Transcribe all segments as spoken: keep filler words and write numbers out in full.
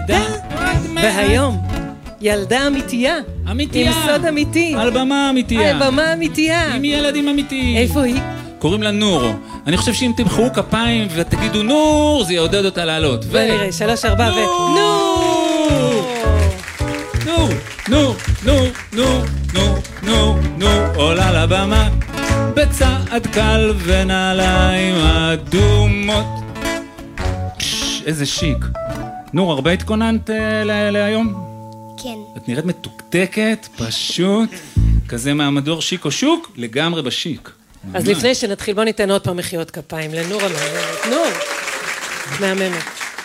ילדה, והיום, ילדה אמיתייה. אמיתייה. עם סוד אמיתי. על במה אמיתייה. על במה אמיתייה. עם ילדים אמיתיים. איפה היא? קוראים לה נור. אני חושב שאם תמחאו כפיים ותגידו נור, זה יעודד אותה לעלות. בוא נראה, שלוש, ארבע ו... נור! נור, נור, נור, נור, נור, נור, נור, עולה לבמה בצעד קל ונעליים אדומות. איזה שיק. נור, הרבה התכוננת להיום? כן. את נראית מתוקתקת, פשוט, כזה מהמדור שיק או שוק, לגמרי בשיק. אז לפני שנתחיל, בוא ניתן עוד פעם מחיאות כפיים לנור המאמנת. נור, מהממת.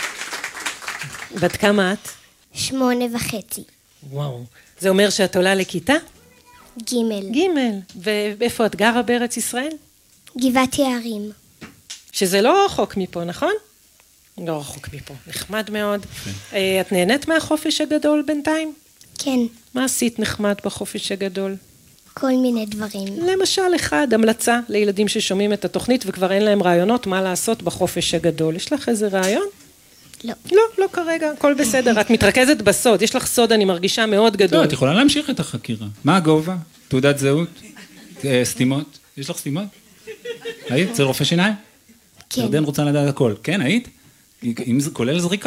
בת כמה את? שמונה וחצי. וואו. זה אומר שאת עולה לכיתה? גימל. גימל. ואיפה את גרה בארץ ישראל? גבעת יערים. שזה לא רחוק מפה, נכון? לא רחוק מפה. נחמד מאוד. את נהנית מהחופש הגדול בינתיים? כן. מה עשית נחמד בחופש הגדול? כל מיני דברים. למשל אחד, המלצה לילדים ששומעים את התוכנית וכבר אין להם רעיונות מה לעשות בחופש הגדול. יש לך איזה רעיון? לא. לא, לא כרגע, הכל בסדר. את מתרכזת בסוד, יש לך סוד, אני מרגישה מאוד גדול. לא, את יכולה להמשיך את החקירה. מה הגובה? תעודת זהות? סתימות? יש לך סתימות? היית? אצל רופא שיניים? כן. ירדן רוצה לדעת הכל. כן, היית? אם זה כולל זריקה?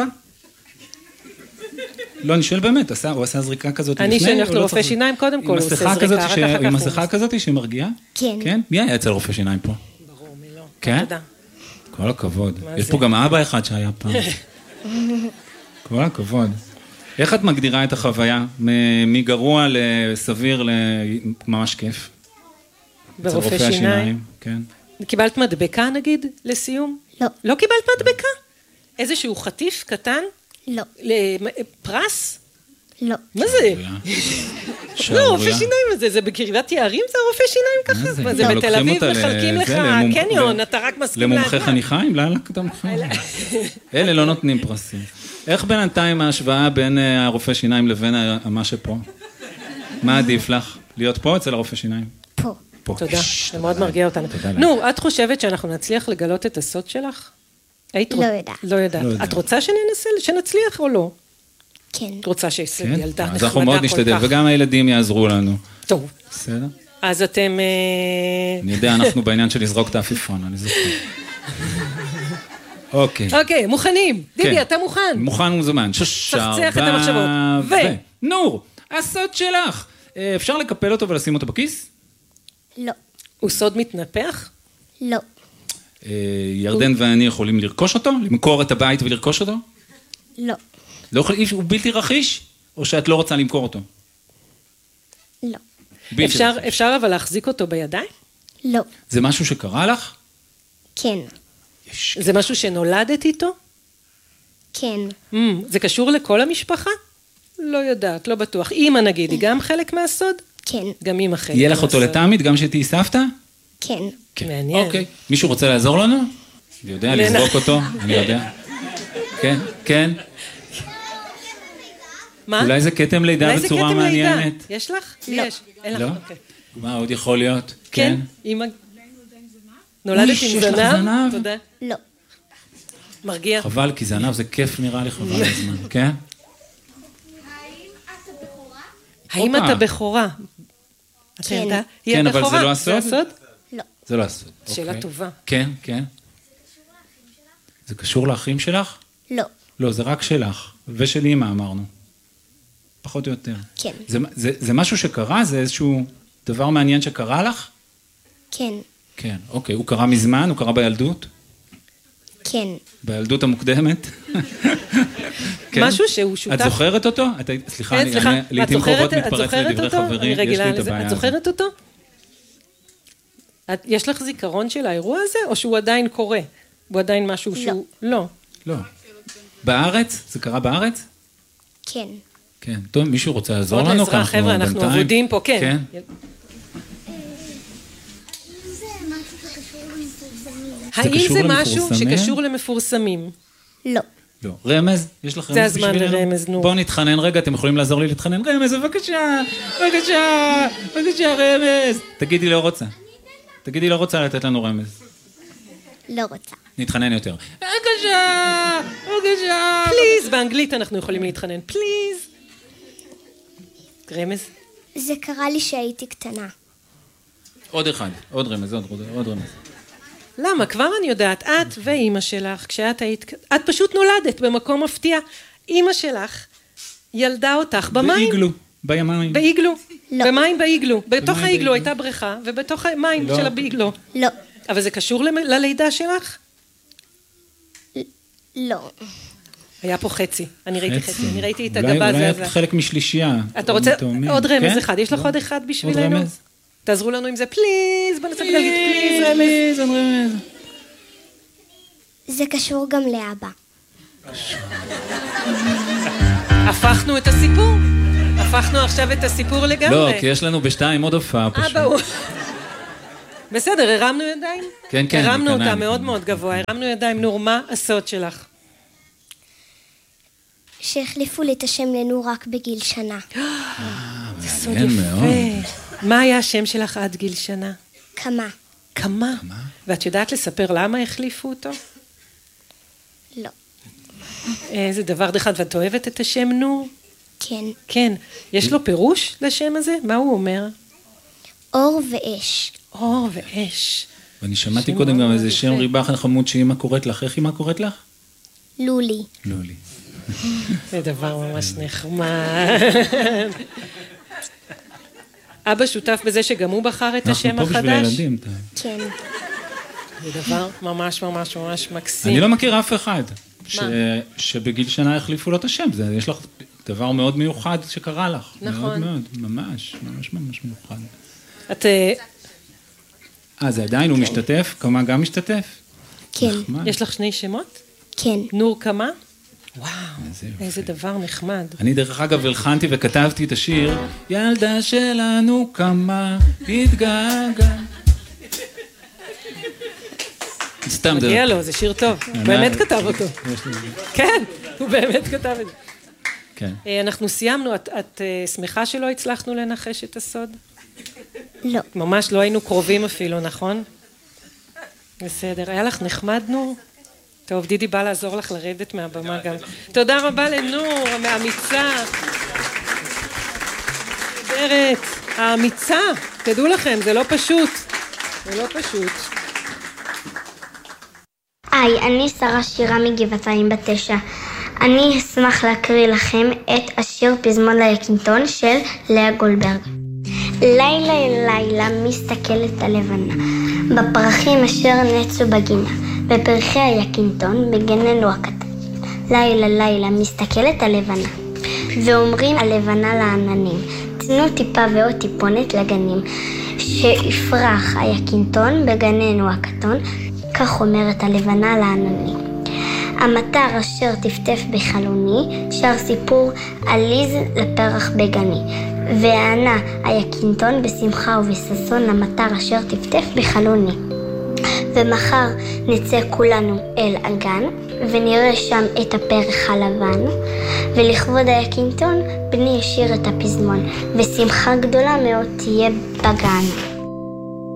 לא, אני שואל באמת, הוא עשה זריקה כזאת לפני? אני שאני הולכת לרופא שיניים, קודם כל הוא עושה זריקה, רק אחר כך. עם מסכה כזאת שמרגיעה? כן. כן? מי היה אצל רופא שיניים פה? ברור, מי לא. כן? תודה. כל הכבוד. יש פה גם אבא אחד שהיה פעם. כל הכבוד. איך את מגדירה את החוויה? מגרוע לסביר לממש כיף? ברופא שיניים? כן. קיבלת מדבקה נגיד לסיום? לא. לא קיבלת מדבקה? איזשהו חטיף קטן? לא. פרס? לא. מה זה? לא, רופא שיניים הזה, זה בקרבת יערים זה הרופא שיניים ככה? מה זה בתל אביב מחלקים לך קניון, אתה רק מסכים להגיע. למומחה חניכיים? לאן אתה מומחה? אלה לא נותנים פרסים. איך בינתיים ההשוואה בין הרופא שיניים לבין מה שפה? מה עדיף לך? להיות פה אצל הרופא שיניים? פה. תודה, זה מאוד מרגיע אותנו. נו, את חושבת שאנחנו נצליח לגלות את הסוד שלך? לא יודעת. לא יודעת. את רוצה שננסה, שנצליח או לא? כן. את רוצה שישראל ילדה נחמדה כל כך. אז אנחנו מאוד נשתדל, וגם הילדים יעזרו לנו. טוב. בסדר? אז אתם... אני יודע, אנחנו בעניין של לזרוק את האפיפון, אני זוכר. אוקיי. אוקיי, מוכנים. דידי, אתה מוכן? מוכן ומזומן. צחצח את המחשבות. ו... נור, הסוד שלך. אפשר לקפל אותו ולשים אותו בכיס? לא. הוא סוד מתנפח? לא. ירדן ואני יכולים לרכוש אותו? למכור את הבית ולרכוש אותו? לא. לא יכול, הוא בלתי רכיש? או שאת לא רוצה למכור אותו? לא. אפשר, אפשר אבל להחזיק אותו בידיים? לא. זה משהו שקרה לך? כן. יש... זה משהו שנולדת איתו? כן. Mm, זה קשור לכל המשפחה? לא יודעת, לא בטוח. אמא נגיד, היא גם חלק מהסוד? כן. גם אמא חלק. יהיה לך אותו לתמיד, גם שתהי סבתא? כן. מעניין. אוקיי. מישהו רוצה לעזור לנו? אני יודע, לזרוק אותו, אני יודע. כן, כן. מה? אולי זה כתם לידה בצורה מעניינת. יש לך? לא. יש. אין לך? לא? אוקיי. מה עוד יכול להיות? כן. אמא... נולדת עם זנב? תודה. לא. מרגיע. חבל, כי זנב זה כיף נראה לי חבל הזמן. כן? האם אתה בכורה? כן. כן, אבל זה לא הסוד? זה הסוד? לא. זה לא הסוד. שאלה אוקיי. טובה. כן, כן. זה קשור לאחים שלך? לא. לא, זה רק שלך. ושל אמא אמרנו. פחות או יותר. כן. זה, זה, זה משהו שקרה? זה איזשהו דבר מעניין שקרה לך? כן. כן, אוקיי. הוא קרה מזמן? הוא קרה בילדות? כן. בילדות המוקדמת? כן? משהו שהוא שותף. את זוכרת אותו? את, סליחה, כן, אני, סליחה. אני לעתים קרובות מתפרץ לדברי אותו? חברים, יש לי את הבעיה את הזאת. זוכרת אותו? את, יש לך זיכרון של האירוע הזה, או שהוא עדיין קורה? הוא עדיין משהו לא. שהוא... לא. לא. בארץ? זה קרה בארץ? כן. כן. טוב, מישהו רוצה לעזור עוד לנו? לעזרה, חבר'ה, אנחנו עבודים פה, כן. כן. האם זה משהו שקשור למפורסמים? לא. לא. רמז? יש לך רמז זה הזמן לרמז, נו. בואו נתחנן רגע, אתם יכולים לעזור לי להתחנן? רמז, בבקשה, בבקשה, בבקשה, רמז. תגידי לא רוצה. תגידי לא רוצה לתת לנו רמז. לא רוצה. נתחנן יותר. בבקשה, בבקשה. פליז, באנגלית אנחנו יכולים להתחנן. פליז. רמז? זה קרה לי שהייתי קטנה. עוד אחד, עוד רמז, עוד, עוד רמז. למה? כבר אני יודעת, את ואימא שלך, כשאת היית, את פשוט נולדת במקום מפתיע. אימא שלך ילדה אותך במים. באיגלו, בימים. באיגלו. לא. במים באיגלו. בתוך האיגלו הייתה בריכה, ובתוך המים של הבאיגלו. לא. אבל זה קשור ללידה שלך? לא. היה פה חצי, אני ראיתי חצי, אני ראיתי את הגבה הזה. אולי את חלק משלישייה. אתה רוצה עוד רמז אחד, יש לך עוד אחד בשבילנו? עוד רמז? תעזרו לנו עם זה, פליז, בוא נצטרך להגיד פליז, רמז. עוד רמז. זה קשור גם לאבא. הפכנו את הסיפור. הפכנו עכשיו את הסיפור לגמרי. לא, כי יש לנו בשתיים עוד הופעה פשוט. אבא הוא... בסדר, הרמנו ידיים? כן, כן. הרמנו אותה מאוד מאוד גבוה, הרמנו ידיים. נור, מה הסוד שלך? שהחליפו לי את השם לנור רק בגיל שנה. זה סוד יפה. מה היה השם שלך עד גיל שנה? כמה. כמה? ואת יודעת לספר למה החליפו אותו? לא. איזה דבר דחד, ואת אוהבת את השם נור? כן. כן. יש לו פירוש לשם הזה? מה הוא אומר? אור ואש. אור ואש. ואני שמעתי קודם גם איזה שם ריבח חמוד שאמא קוראת לך. איך אמא קוראת לך? לולי. לולי. זה דבר ממש נחמד. אבא שותף בזה שגם הוא בחר את השם החדש? אנחנו פה בשביל הילדים. כן. זה דבר ממש ממש ממש מקסים. אני לא מכיר אף אחד שבגיל שנה החליפו לו את השם. יש לך דבר מאוד מיוחד שקרה לך. נכון. מאוד מאוד, ממש, ממש ממש מיוחד. את... אה, זה עדיין הוא משתתף? כמה גם משתתף? כן. יש לך שני שמות? כן. נור כמה? וואו, איזה דבר נחמד. אני דרך אגב הלחנתי וכתבתי את השיר, ילדה שלנו כמה התגעגע. סתם דרך. מגיע לו, זה שיר טוב. הוא באמת כתב אותו. כן, הוא באמת כתב את זה. כן. אנחנו סיימנו, את שמחה שלא הצלחנו לנחש את הסוד? לא. ממש לא היינו קרובים אפילו, נכון? בסדר, היה לך נחמד נור? טוב, דידי בא לעזור לך לרדת מהבמה גם. תודה רבה לנור, האמיצה. נהדרת, האמיצה. תדעו לכם, זה לא פשוט. זה לא פשוט. היי, אני שרה שירה מגבעתיים בתשע. אני אשמח להקריא לכם את השיר פזמון ליקינטון של לאה גולדברג. לילה לילה מסתכלת הלבנה, בפרחים אשר נצו בגינה, בפרחי היקינטון בגננו הקטן. לילה לילה מסתכלת הלבנה, ואומרים הלבנה לעננים, תנו טיפה ועוד טיפונת לגנים, שיפרח היקינטון בגננו הקטון, כך אומרת הלבנה לעננים. המטר אשר טפטף בחלוני, שר סיפור עליז לפרח בגני, וענה היקינטון בשמחה ובששון למטר אשר טפטף בחלוני. ומחר נצא כולנו אל הגן, ונראה שם את הפרח הלבן, ולכבוד היקינטון בני ישיר את הפזמון, ושמחה גדולה מאוד תהיה בגן.